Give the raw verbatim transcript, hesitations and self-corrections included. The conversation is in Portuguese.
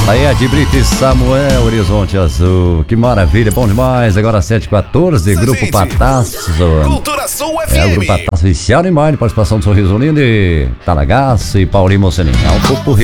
Aí é de Brito e Samuel, Horizonte Azul. Que maravilha, bom demais. Agora sete e quatorze, Grupo gente. Patasso. Cultura Sul F É o M. Grupo Patasso, viciado em mais, participação do Sorriso Lindo e Talagaço e Paulinho Mocelinho. É um pouco